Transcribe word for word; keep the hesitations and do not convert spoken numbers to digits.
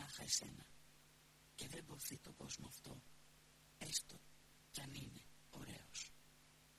μονάχα εσένα. Και δεν ποθεί τον κόσμο αυτό